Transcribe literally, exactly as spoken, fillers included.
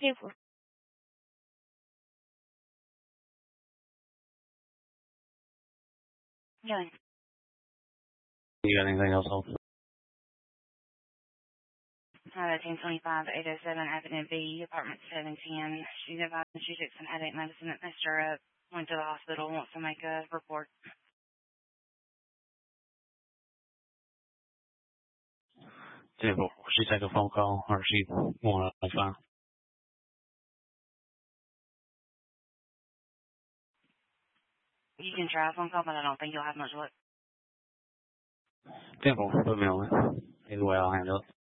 table. Yeah. You got anything else, Hope? Uh, ten twenty-five, eight oh seven Avenue B, apartment seven ten. She's advised she took some headache medicine that messed her up. Went to the hospital, wants to make a report. Yeah, but will she take a phone call or she want to fine? You can try a phone call, but I don't think you'll have much luck. Temple, put me on it. Either way, I'll handle it.